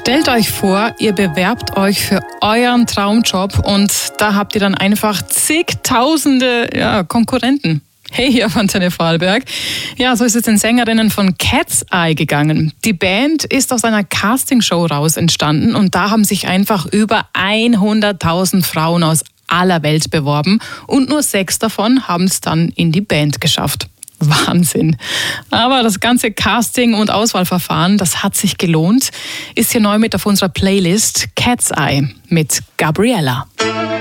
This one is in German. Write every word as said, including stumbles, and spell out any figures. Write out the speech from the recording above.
Stellt euch vor, ihr bewerbt euch für euren Traumjob und da habt ihr dann einfach zigtausende ja, Konkurrenten. Hey, hier von Antenne Vorarlberg. Ja, so ist es den Sängerinnen von Cat's Eye gegangen. Die Band ist aus einer Castingshow raus entstanden und da haben sich einfach über hunderttausend Frauen aus aller Welt beworben und nur sechs davon haben es dann in die Band geschafft. Wahnsinn. Aber das ganze Casting- und Auswahlverfahren, das hat sich gelohnt. Ist hier neu mit auf unserer Playlist Cat's Eye mit Gabriella.